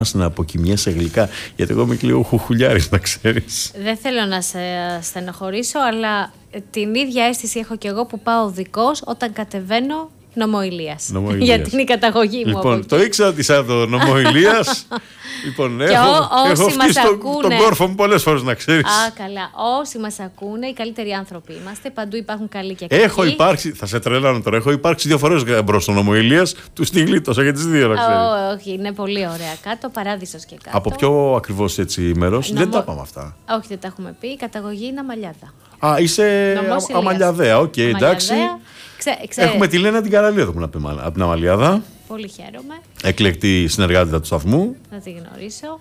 να αποκοιμιέσαι γλυκά, γιατί εγώ είμαι και λίγο χουχουλιάρης, να ξέρεις. Δεν θέλω να σε στενοχωρήσω, αλλά την ίδια αίσθηση έχω κι εγώ που πάω δικός όταν κατεβαίνω νομό Ηλίας. Γιατί είναι η καταγωγή μου. Λοιπόν, το ήξερα ότι είσαι από το νομό Ηλίας. Λοιπόν, έχω φτύσει τον κόρφο μου πολλές φορές, να ξέρεις. Α, καλά. Όσοι μας ακούνε, οι καλύτεροι άνθρωποι είμαστε. Παντού υπάρχουν καλοί και κακοί. Έχω υπάρξει, θα σε τρελάνω τώρα, έχω υπάρξει 2 φορές μπρος στο νομό Ηλίας, του στη γλίτωσα για τις 2, να ξέρεις. Όχι, είναι πολύ ωραία κάτω, παράδεισος και κάτω. Από ποιο ακριβώς έτσι μέρος, δεν τα είπαμε αυτά. Όχι, δεν τα έχουμε πει. Η καταγωγή είναι Αμαλιάδα. Α, είσαι Αμαλιαδέα, οκ, εντάξει. Έχουμε τη Λένα την Καραλίδα που να πούμε από την Αμαλιάδα. Πολύ χαίρομαι. Εκλεκτή συνεργάτητα του σταθμού. Να τη γνωρίσω.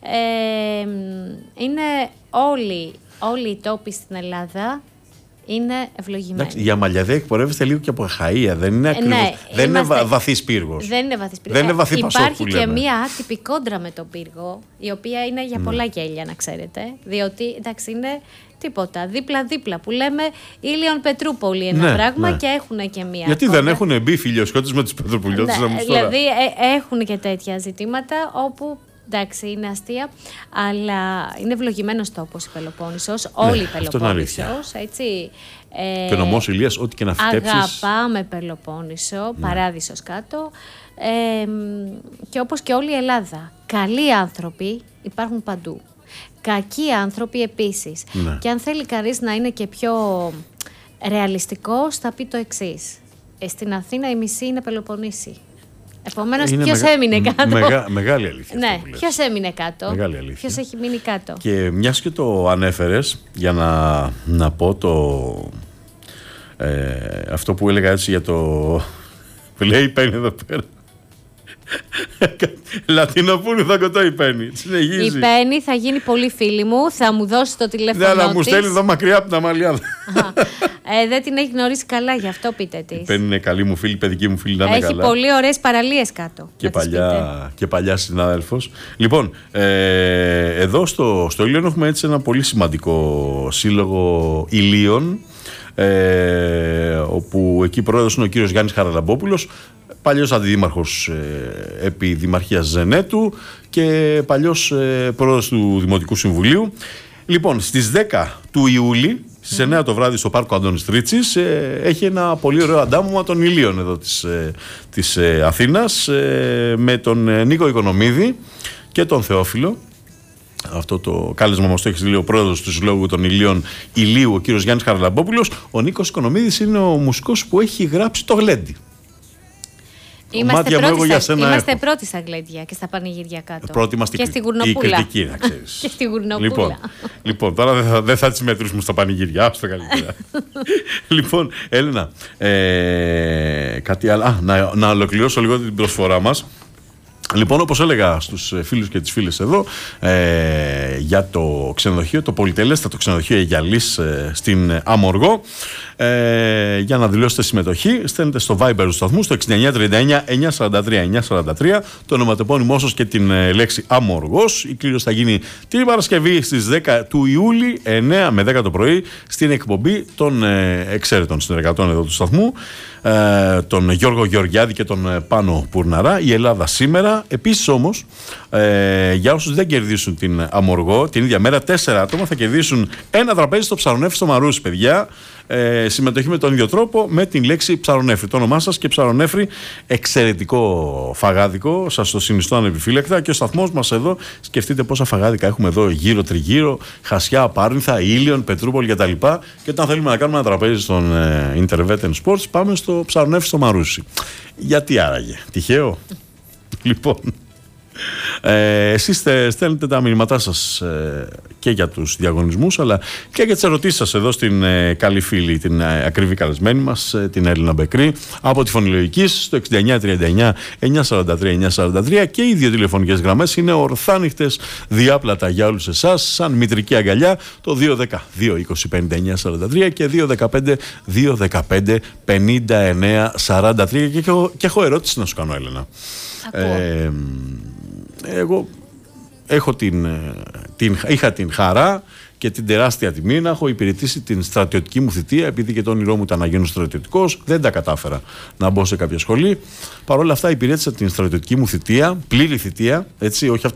Είναι όλοι οι τόποι στην Ελλάδα είναι ευλογημένοι. Εντάξει, η Αμαλιαδέα εκπορεύεται λίγο και από Αχαΐα. Δεν είναι ακριβώς. Ναι, δεν είναι βαθύς πύργος. Δεν είναι βαθύς πύργος. Δεν είναι βαθύ Πασόκ Υπάρχει που και λέμε. μία άτυπη κόντρα με τον πύργο, η οποία είναι για πολλά γέλια, να ξέρετε. Διότι εντάξει, είναι τίποτα. Δίπλα-δίπλα που λέμε Ήλιον Πετρούπολη ένα πράγμα και έχουν και μία. Γιατί κόντρα. Δεν έχουν μπει φιλιοσιώτες με τις Πετροπουλιώτες. Δηλαδή έχουν και τέτοια ζητήματα όπου. Εντάξει, είναι αστεία, αλλά είναι ευλογημένος τόπος η Πελοπόννησος, όλη η Πελοπόννησος, έτσι. Και ο νομός Ηλίας, ό,τι και να φυτέψεις. Αγαπάμε Πελοπόννησο, παράδεισος κάτω, και όπως και όλη η Ελλάδα. Καλοί άνθρωποι υπάρχουν παντού. Κακοί άνθρωποι επίσης. Ναι. Και αν θέλει κανείς να είναι και πιο ρεαλιστικός, θα πει το εξής. Στην Αθήνα η μισή είναι Πελοποννήσι. Επομένως, ποιος έμεινε κάτω. Μεγάλη αλήθεια. Ναι, ποιος έμεινε κάτω. Μεγάλη αλήθεια. Ποιος έχει μείνει κάτω. Και μιας και το ανέφερες, για να πω αυτό που έλεγα έτσι για το. Λέει Πέννη εδώ πέρα. Λατινοπούλου θα κοτώ η Πέννη. Η Πέννη θα γίνει πολύ φίλη μου. Θα μου δώσει το τηλέφωνο. Ναι, αλλά μου στέλνει εδώ μακριά από την Αμαλιάδα. Δεν την έχει γνωρίσει καλά, γι' αυτό πείτε της. Η Πέννη είναι καλή μου φίλη, παιδική μου φίλη, να είναι καλά. Έχει πολύ ωραίες παραλίες κάτω. Και παλιά συνάδελφος. Λοιπόν, εδώ στο Ήλιον έχουμε έτσι ένα πολύ σημαντικό σύλλογο ηλίων, όπου εκεί πρόεδρος είναι ο κύριος Γιάννης Χαραλαμπόπουλος, παλιός αντιδήμαρχος επί Δημαρχίας Ζενέτου και παλιός πρόεδρος του Δημοτικού Συμβουλίου. Λοιπόν, στις 10 του Ιούλη, στις 9 το βράδυ στο πάρκο Αντώνης Τρίτσης, έχει ένα πολύ ωραίο αντάμωμα των ηλίων εδώ της Αθήνας, με τον Νίκο Οικονομίδη και τον Θεόφιλο. Αυτό το κάλεσμα μας το έχει στείλει ο πρόεδρος του Συλλόγου των Ηλίων Ηλίου, ο κύριος Γιάννης Χαραλαμπόπουλος. Ο Νίκος Οικονομίδης είναι ο μουσικός που έχει γράψει το Γλέντι. Είμαστε πρώτοι στα γλέντια και στα πανηγύρια κάτω. Πρώτοι είμαστε και στη Γουρνοπούλα. Η κριτική, να ξέρεις. Και στη Γουρνοπούλα. Λοιπόν, τώρα δεν θα τις μετρήσουμε στα πανηγύρια. Άστο καλύτερα. Λοιπόν, Έλενα, κάτι άλλο. Να ολοκληρώσω λίγο την προσφορά μας. Λοιπόν, όπως έλεγα στους φίλους και τις φίλες εδώ, για το ξενοδοχείο, το πολυτελέστατο ξενοδοχείο Αιγιαλής στην Αμοργό, για να δηλώσετε συμμετοχή, στέλνετε στο Viber του σταθμού στο 6939 943 943 το ονοματεπώνυμό σας και την λέξη Αμοργός. Η κλήρωση θα γίνει την Παρασκευή στις 10 του Ιούλη, 9 με 10 το πρωί, στην εκπομπή των εξαίρετων συνεργατών εδώ του σταθμού, τον Γιώργο Γεωργιάδη και τον Πάνο Πουρναρά, η Ελλάδα σήμερα. Επίσης όμως, για όσους δεν κερδίσουν την Αμοργό, την ίδια μέρα 4 άτομα θα κερδίσουν ένα τραπέζι στο Ψαρονέφρι στο Μαρούσι, παιδιά. Συμμετοχή με τον ίδιο τρόπο, με την λέξη Ψαρονέφρι. Το όνομά σας και Ψαρονέφρι, εξαιρετικό φαγάδικο, σας το συνιστώ ανεπιφύλακτα. Και ο σταθμός μας εδώ, σκεφτείτε πόσα φαγάδικα έχουμε εδώ γύρω τριγύρω, Χασιά, Πάρνηθα, Ήλιον, Πετρούπολη κτλ. Και όταν θέλουμε να κάνουμε ένα τραπέζι στον Intervet Sports, πάμε στο Ψαρονέφρι στο Μαρούσι. Γιατί άραγε, τυχαίο? Λοιπόν, εσείς στέλνετε τα μηνύματά σας και για τους διαγωνισμούς, αλλά και για τις ερωτήσεις σας εδώ στην καλή φίλη, την ακριβή καλεσμένη μας, την Έλληνα Μπεκρή, από τη Φωνηλογικής στο 6939 943 943, και οι 2 τηλεφωνικές γραμμές είναι ορθάνυχτες διάπλατα για όλους εσάς, σαν μητρική αγκαλιά, το 210 225 943 και 215 215 59 43. Και έχω ερώτηση να σου κάνω, Έλενα. Εγώ είχα την χαρά και την τεράστια τιμή να έχω υπηρετήσει την στρατιωτική μου θητεία, επειδή και το όνειρό μου ήταν να γίνω στρατιωτικός. Δεν τα κατάφερα να μπω σε κάποια σχολή. Παρ' όλα αυτά υπηρέτησα την στρατιωτική μου θητεία, πλήρη θητεία, έτσι, όχι